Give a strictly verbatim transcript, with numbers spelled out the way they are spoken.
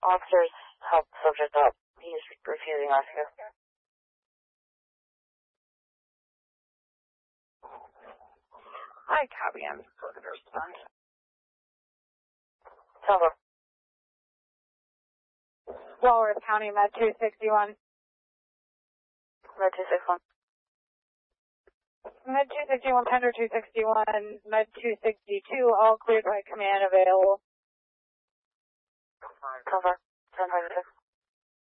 Officers help subject up. He's refusing rescue. Hi, copy. I'm looking to respond. Cover. Walworth County, Med two sixty-one. Med two sixty-one. Med two sixty-one, Pender two sixty-one, Med two sixty-two, all cleared by command available. Cover. ten five six.